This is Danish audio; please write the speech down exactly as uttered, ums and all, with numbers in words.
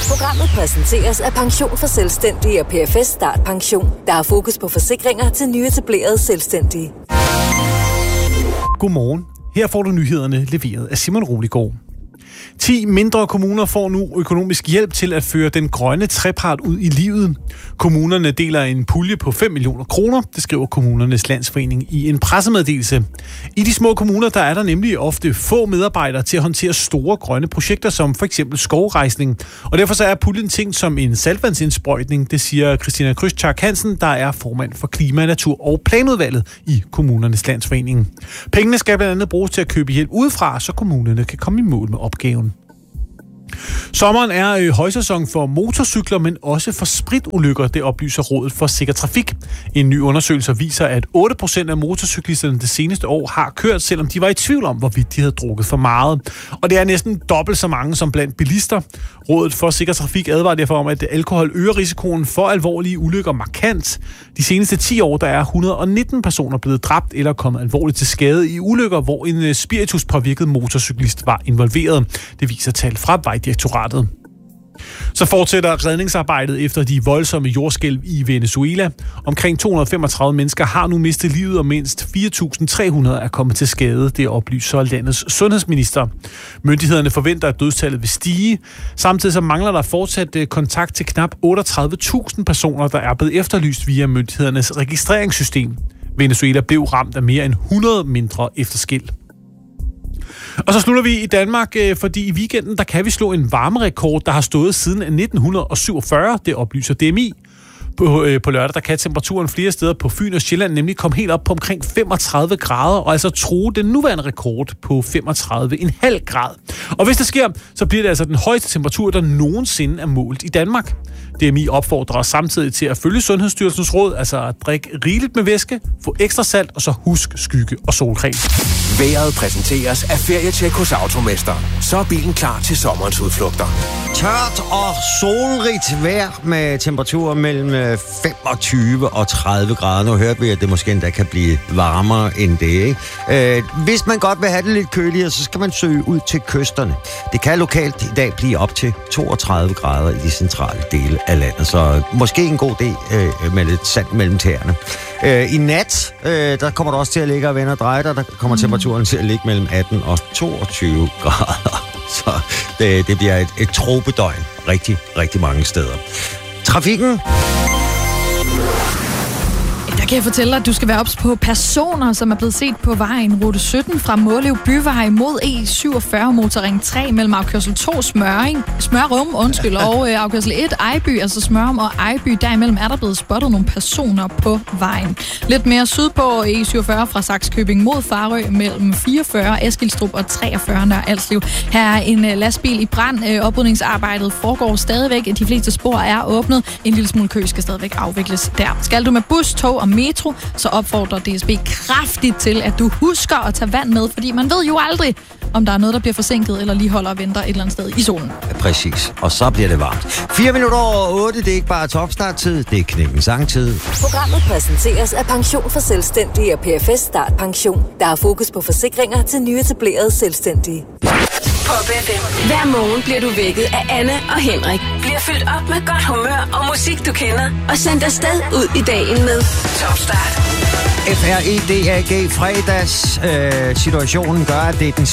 Programmet præsenteres af Pension for Selvstændige og P F S Start Pension, der har fokus på forsikringer til nyetablerede selvstændige. Godmorgen. Her får du nyhederne leveret af Simon Roligård. ti mindre kommuner får nu økonomisk hjælp til at føre den grønne trepart ud i livet. Kommunerne deler en pulje på fem millioner kroner, det skriver Kommunernes Landsforening i en pressemeddelelse. I de små kommuner der er der nemlig ofte få medarbejdere til at håndtere store grønne projekter, som for eksempel skovrejsning. Og derfor så er puljen tænkt som en saltvandsindsprøjtning, det siger Christina Krystschak Hansen, der er formand for Klima-, Natur- og Planudvalget i Kommunernes Landsforening. Pengene skal blandt andet bruges til at købe hjælp udefra, så kommunerne kan komme i mål med opgaven. Sommeren er øh, højsæson for motorcykler, men også for spritulykker, det oplyser Rådet for Sikker Trafik. En ny undersøgelse viser, at otte procent af motorcyklisterne det seneste år har kørt, selvom de var i tvivl om, hvorvidt de havde drukket for meget. Og det er næsten dobbelt så mange som blandt bilister. Rådet for Sikker Trafik advarer derfor om, at alkohol øger risikoen for alvorlige ulykker markant. De seneste ti år der er et hundrede og nitten personer blevet dræbt eller kommet alvorligt til skade i ulykker, hvor en spirituspåvirket motorcyklist var involveret. Det viser tal fra Vejdirektoratet. Så fortsætter redningsarbejdet efter de voldsomme jordskælv i Venezuela. Omkring to hundrede og femogtredive mennesker har nu mistet livet, og mindst fire tusind tre hundrede er kommet til skade. Det oplyser landets sundhedsminister. Myndighederne forventer, at dødstallet vil stige. Samtidig så mangler der fortsat kontakt til knap otteogtredive tusind personer, der er blevet efterlyst via myndighedernes registreringssystem. Venezuela blev ramt af mere end hundrede mindre efterskælv. Og så slutter vi i Danmark, fordi i weekenden der kan vi slå en varmerekord, der har stået siden nitten syvogfyrre, det oplyser D M I. På, øh, på lørdag der kan temperaturen flere steder på Fyn og Sjælland nemlig komme helt op på omkring femogtredive grader, og altså true den nuværende rekord på femogtredive komma fem grad. Og hvis det sker, så bliver det altså den højeste temperatur, der nogensinde er målt i Danmark. D M I opfordrer os samtidig til at følge Sundhedsstyrelsens råd, altså at drikke rigeligt med væske, få ekstra salt, og så husk skygge og solcreme. Vejret præsenteres af Ferietjek hos Automester. Så er bilen klar til sommerens udflugter. Tørt og solrigt vejr med temperaturer mellem femogtyve og tredive grader. Nu hørte vi, at det måske endda kan blive varmere end det, ikke? Øh, hvis man godt vil have det lidt køligere, så skal man søge ud til kysterne. Det kan lokalt i dag blive op til toogtredive grader i de centrale dele af landet, så måske en god idé øh, med lidt sand mellem tæerne. Øh, I nat, øh, der kommer der også til at ligge og vende og dreje dig. Der kommer temperaturen til at ligge mellem atten og toogtyve grader. Så det, det bliver et, et tropedøgn rigtig, rigtig mange steder. Trafikken. Der kan jeg fortælle dig, at du skal være ops på personer, som er blevet set på vejen rute sytten fra Måløv Byvej mod E syvogfyrre motorring tre mellem afkørsel to Smøring, Smørum, undskyld, og øh, afkørsel et Ejby, altså Smørum og Ejby. Derimellem er der blevet spottet nogle personer på vejen. Lidt mere sydpå E syvogfyrre fra Sakskøbing mod Farø mellem fireogfyrre Eskilstrup og treogfyrre Nørre Alslev. Her er en øh, lastbil i brand. Øh, oprydningsarbejdet foregår stadigvæk. De fleste spor er åbnet. En lille smule kø skal stadigvæk afvikles der. Skal du med bus, tog og metro, så opfordrer D S B kraftigt til, at du husker at tage vand med, fordi man ved jo aldrig, om der er noget, der bliver forsinket, eller lige holder og venter et eller andet sted i solen. Ja, præcis. Og så bliver det varmt. Fire minutter over otte, det er ikke bare topstarttid, det er knækken sangtid. Programmet præsenteres af Pension for Selvstændige og P F S Start Pension, der har fokus på forsikringer til nyetablerede selvstændige. Pop F M. Hver morgen bliver du vækket af Anne og Henrik. Bliver fyldt op med godt humør og musik, du kender. Og sendt afsted ud i dagen med Top Start. F R E D A G fredags øh, situationen gør, at det er den